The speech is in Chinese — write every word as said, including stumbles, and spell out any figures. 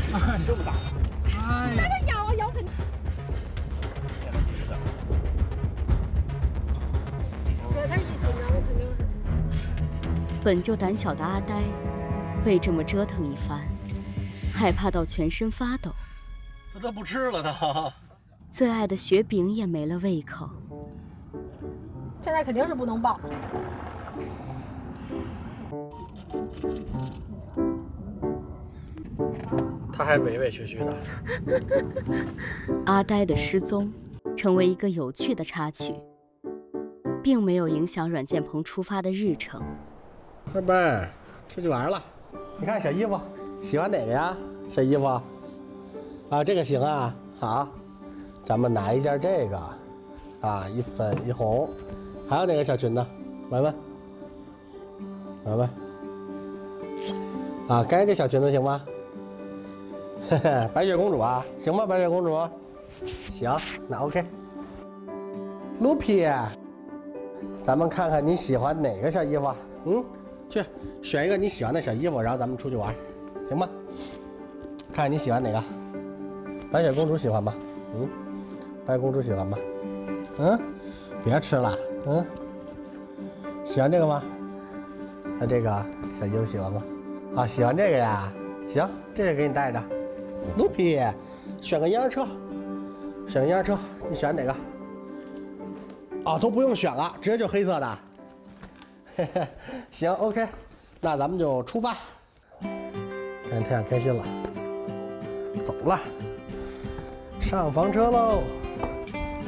这么大，哎呀， 它咬啊咬很。对，它一紧张，我肯定是。 本就胆小的阿呆，被这么折腾一番，害怕到全身发抖。 那他不吃了，他。 最爱的雪饼也没了胃口。 现在肯定是不能抱。 他还委委屈屈的。 阿呆的失踪，成为一个有趣的插曲，并没有影响阮建鹏出发的日程。 贝贝，出去玩了。你看小衣服，喜欢哪个呀？小衣服，啊，这个行啊。好，咱们拿一件这个，啊，一粉一红。还有哪个小裙子？闻闻，闻闻。啊，该这小裙子行吗？嘿嘿，白雪公主啊，行吗？白雪公主，行，那 OK。卢皮，咱们看看你喜欢哪个小衣服？嗯，去选一个你喜欢的小衣服，然后咱们出去玩，行吗？看看你喜欢哪个？白雪公主喜欢吗？嗯，白雪公主喜欢吗？嗯，别吃了。嗯，喜欢这个吗？那这个小衣服喜欢吗？啊，喜欢这个呀。行，这个给你带着。卢皮，选个婴儿车，选个婴儿车，你选哪个？哦，都不用选了，直接就黑色的。嘿嘿，行 ，OK， 那咱们就出发。看太阳开心了，走了，上房车喽。